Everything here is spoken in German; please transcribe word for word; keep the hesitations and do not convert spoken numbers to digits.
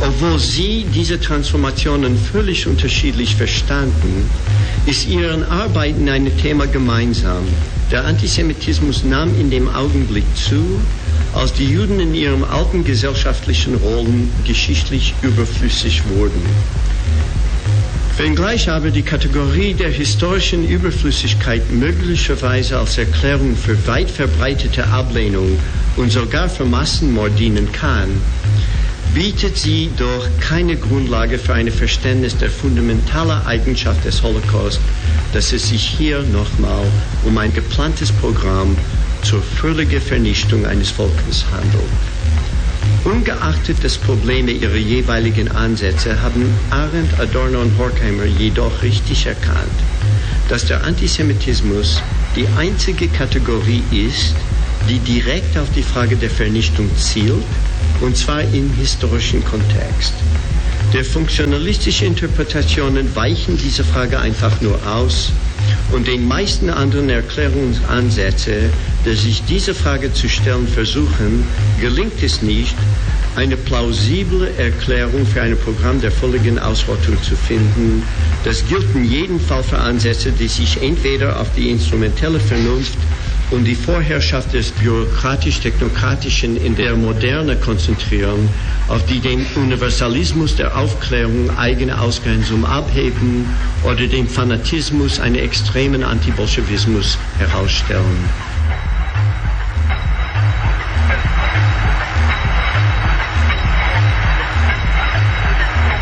Obwohl sie diese Transformationen völlig unterschiedlich verstanden, ist ihren Arbeiten ein Thema gemeinsam. Der Antisemitismus nahm in dem Augenblick zu, als die Juden in ihren alten gesellschaftlichen Rollen geschichtlich überflüssig wurden. Wenngleich aber die Kategorie der historischen Überflüssigkeit möglicherweise als Erklärung für weit verbreitete Ablehnung und sogar für Massenmord dienen kann, bietet sie doch keine Grundlage für ein Verständnis der fundamentalen Eigenschaft des Holocaust, dass es sich hier nochmal um ein geplantes Programm zur völligen Vernichtung eines Volkes handelt. Ungeachtet des Probleme ihrer jeweiligen Ansätze haben Arendt, Adorno und Horkheimer jedoch richtig erkannt, dass der Antisemitismus die einzige Kategorie ist, die direkt auf die Frage der Vernichtung zielt, und zwar im historischen Kontext. Der funktionalistischen Interpretationen weichen diese Frage einfach nur aus und den meisten anderen Erklärungsansätze, die sich diese Frage zu stellen versuchen, gelingt es nicht, eine plausible Erklärung für ein Programm der völligen Ausrottung zu finden. Das gilt in jedem Fall für Ansätze, die sich entweder auf die instrumentelle Vernunft und die Vorherrschaft des bürokratisch-technokratischen in der Moderne konzentrieren, auf die den Universalismus der Aufklärung eigene Ausgrenzung abheben oder den Fanatismus eines extremen Antibolschewismus herausstellen.